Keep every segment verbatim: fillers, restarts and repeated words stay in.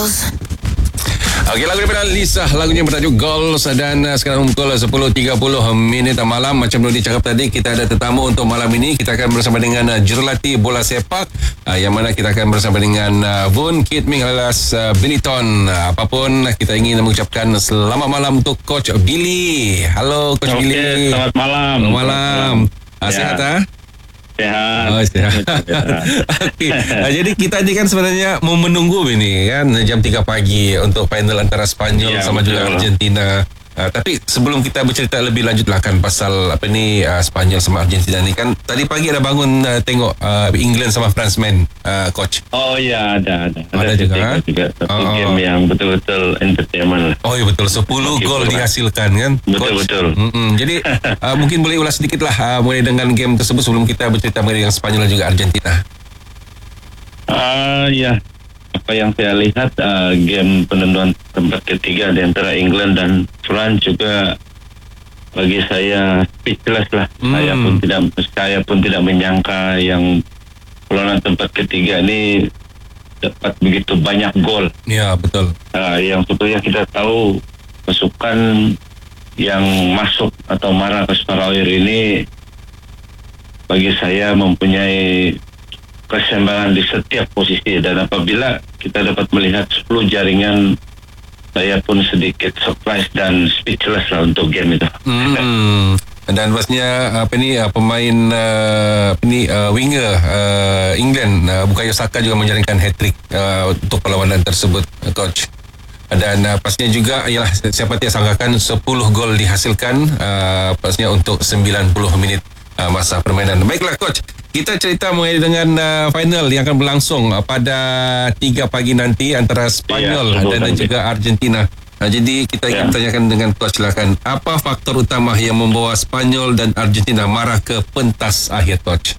Goals. Okey, lagu daripada Lisa, lagunya bertajuk Goals. Dan uh, sekarang pukul sepuluh tiga puluh minit malam. Macam Nudi cakap tadi, kita ada tetamu untuk malam ini. Kita akan bersama dengan uh, jurulatih bola sepak, uh, yang mana kita akan bersama dengan uh, Vun Kit Ming alias uh, Billy Ton. Uh, apapun, kita ingin mengucapkan selamat malam untuk Coach Billy. Halo Coach Okey, Billy. selamat malam. Selamat malam. Uh, Ya. Sihat ah? Sehat. Oh, sihat. Okey. Uh, jadi kita ni kan sebenarnya mau menunggu ini kan jam tiga pagi untuk final antara Spanyol Ya, sama juga betul. Argentina. Uh, tapi sebelum kita bercerita lebih lanjut lah kan pasal apa ni uh, Spanyol sama Argentina ni kan, tadi pagi ada bangun uh, tengok uh, England sama France man, uh, coach. Oh ya, ada ada. Ada juga, tengok ha? juga satu Oh. game yang betul-betul entertainment lah. Oh ya betul, sepuluh Okey, gol betul. dihasilkan kan, Betul, coach. betul. Mm-mm. Jadi uh, mungkin boleh ulas sedikit lah uh, mulai dengan game tersebut sebelum kita bercerita mengenai dengan Spanyol dan juga Argentina. Ah ya, apa yang saya lihat ah, game penentuan tempat ketiga di antara England dan France juga bagi saya speechless lah. Hmm. Saya pun tidak saya pun tidak menyangka yang perlawanan tempat ketiga ini dapat begitu banyak gol. Ya betul. Uh, yang sebetulnya kita tahu pasukan yang masuk atau marah ke Spanyol ini bagi saya mempunyai keseimbangan di setiap posisi, dan apabila kita dapat melihat sepuluh jaringan, saya pun sedikit surprise dan speechless lah untuk game itu. Hmm. Dan pastinya apa ni uh, pemain uh, apa ni uh, winger uh, England uh, Bukayo Saka juga menjaringkan hat-trick uh, untuk perlawanan tersebut, uh, coach. Dan uh, pastinya juga ialah siapa tidak sangkakan sepuluh gol dihasilkan uh, pastinya untuk sembilan puluh minit uh, masa permainan. Baiklah coach, kita cerita mengenai dengan uh, final yang akan berlangsung uh, pada tiga pagi nanti antara Spanyol Ya, dan, dan nanti. juga Argentina. Nah, jadi kita ingin Ya. bertanyakan dengan coach, silakan. Apa faktor utama yang membawa Spanyol dan Argentina marah ke pentas akhir, coach?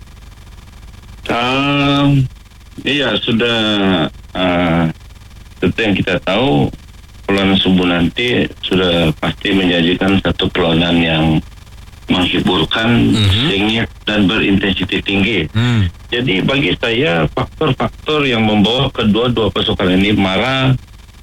Um, iya, sudah uh, seperti yang kita tahu, perlawanan subuh nanti sudah pasti menjanjikan satu perlawanan yang menghiburkan, Mhm. sengit dan berintensitas tinggi. Hmm. Jadi bagi saya faktor-faktor yang membawa kedua-dua pasukan ini marah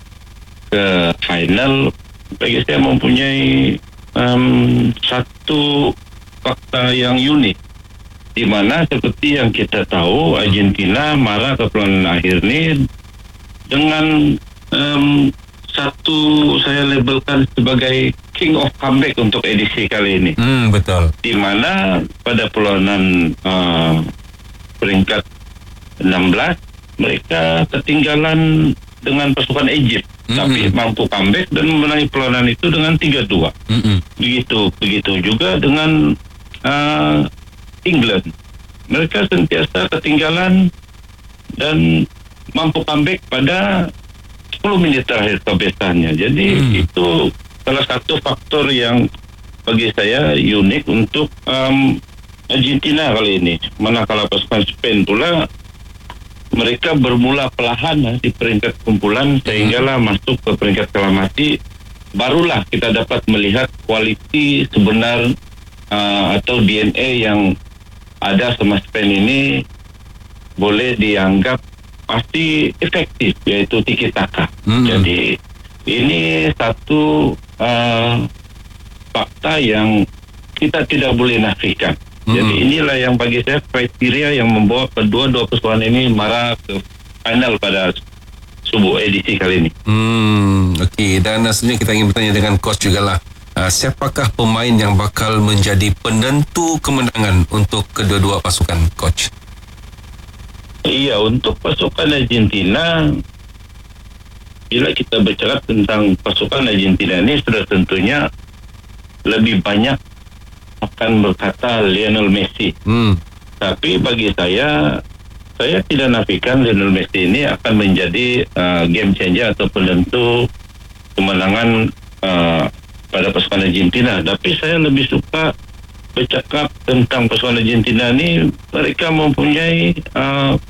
ke final, bagi saya mempunyai um, satu fakta yang unik, di mana seperti yang kita tahu Argentina marah ke perlawanan akhir ini dengan um, satu saya labelkan sebagai king of comeback untuk edisi kali ini, Hmm, betul. di mana pada perlawanan uh, peringkat enam belas mereka ketinggalan dengan pasukan Egypt, Mhm. tapi mampu comeback dan memenangi perlawanan itu dengan tiga dua. Hmm. Begitu begitu juga dengan uh, England. Mereka sentiasa ketinggalan dan mampu comeback pada sepuluh menit terakhir kebesarannya. Jadi Hmm. itu salah satu faktor yang bagi saya unik untuk um, Argentina kali ini. Manakala pasukan Spain pula mereka bermula perlahan lah di peringkat kumpulan sehinggalah masuk ke peringkat kelamati, barulah kita dapat melihat kualiti sebenar uh, atau D N A yang ada sama Spain ini boleh dianggap pasti efektif, yaitu tiki taka. Hmm. Jadi ini satu uh, fakta yang kita tidak boleh nafikan. Hmm. Jadi inilah yang bagi saya kriteria yang membawa kedua-dua pasukan ini marah ke final pada subuh edisi kali ini. Hmm, okey. Dan uh, sebenarnya kita ingin bertanya dengan coach jugalah. Uh, siapakah pemain yang bakal menjadi penentu kemenangan untuk kedua-dua pasukan, coach? Iya, untuk pasukan Argentina, bila kita bicara tentang pasukan Argentina ini, sudah tentunya lebih banyak akan berkata Lionel Messi. Hmm. Tapi bagi saya, saya tidak nafikan Lionel Messi ini akan menjadi uh, game changer atau penentu kemenangan uh, pada pasukan Argentina. Tapi saya lebih suka bercakap tentang pasukan Argentina ini, mereka mempunyai uh,